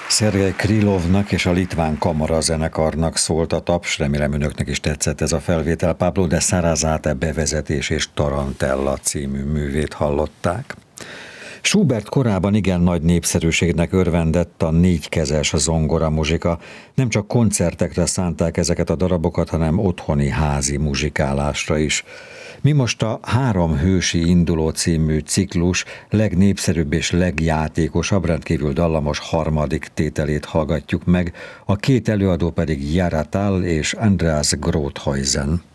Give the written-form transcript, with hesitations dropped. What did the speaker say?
Szergej Krilovnak és a Litván Kamara zenekarnak szólt a taps, remélem önöknek is tetszett ez a felvétel. Pablo de Sarasate bevezetés és Tarantella című művét hallották. Schubert korában igen nagy népszerűségnek örvendett a négykezes zongora muzsika. Nem csak koncertekre szánták ezeket a darabokat, hanem otthoni házi muzsikálásra is. Mi most a Három hősi induló című ciklus legnépszerűbb és legjátékosabb, rendkívül dallamos harmadik tételét hallgatjuk meg, a két előadó pedig Jara Tal és Andreas Grothuysen.